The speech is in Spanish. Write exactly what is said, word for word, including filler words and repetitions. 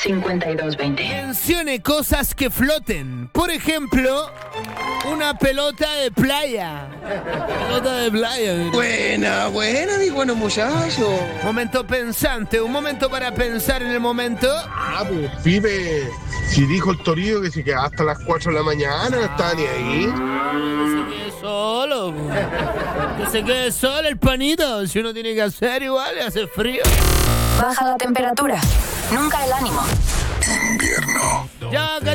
cincuenta y dos veinte. Mencione cosas que floten. Por ejemplo, una pelota de playa. Pelota de playa. Mira. Buena, buena, mi bueno muchacho. Momento pensante, un momento para pensar en el momento. Ah, pues, Pipe, si dijo el Torillo que se quedaba hasta las cuatro de la mañana, no estaba ni ahí. Que se quede solo. Que se quede solo el panito. Si uno tiene que hacer igual, hace frío. Baja la temperatura, nunca el ánimo. Invierno. Ya,